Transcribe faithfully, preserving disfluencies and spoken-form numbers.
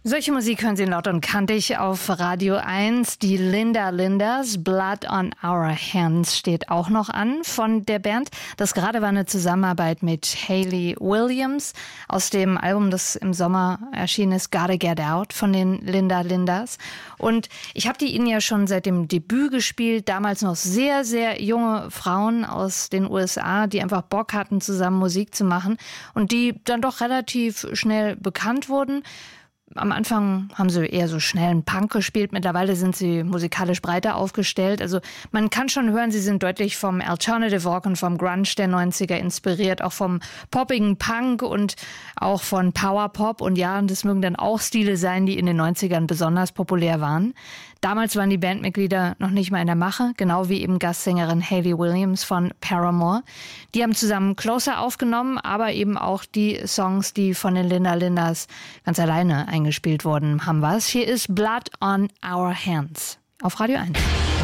Solche Musik hören Sie laut und kantig auf Radio eins. Die Linda Lindas, Blood on Our Hands steht auch noch an von der Band. Das gerade war eine Zusammenarbeit mit Hayley Williams aus dem Album, das im Sommer erschienen ist, Gotta Get Out von den Linda Lindas. Und ich habe die Ihnen ja schon seit dem Debüt gespielt, damals noch sehr, sehr junge Frauen aus den U S A, die einfach Bock hatten, zusammen Musik zu machen und die dann doch relativ schnell bekannt wurden. Am Anfang haben sie eher so schnellen Punk gespielt. Mittlerweile sind sie musikalisch breiter aufgestellt. Also man kann schon hören, sie sind deutlich vom Alternative Rock und vom Grunge der neunziger inspiriert, auch vom poppigen Punk und auch von Powerpop. Und ja, das mögen dann auch Stile sein, die in den neunzigern besonders populär waren. Damals waren die Bandmitglieder noch nicht mal in der Mache, genau wie eben Gastsängerin Hayley Williams von Paramore. Die haben zusammen Closer aufgenommen, aber eben auch die Songs, die von den Linda Lindas ganz alleine eingespielt worden haben. Was? Hier ist Blood on Our Hands auf Radio eins.